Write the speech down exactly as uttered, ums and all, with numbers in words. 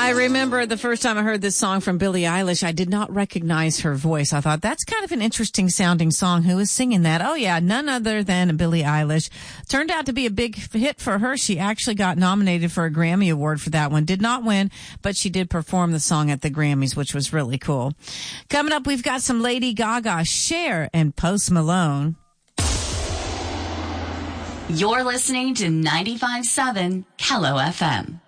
I remember the first time I heard this song from Billie Eilish, I did not recognize her voice. I thought, that's kind of an interesting sounding song. Who is singing that? Oh, yeah, none other than Billie Eilish. Turned out to be a big hit for her. She actually got nominated for a Grammy Award for that one. Did not win, but she did perform the song at the Grammys, which was really cool. Coming up, we've got some Lady Gaga, Cher, and Post Malone. You're listening to ninety-five point seven Kello F M.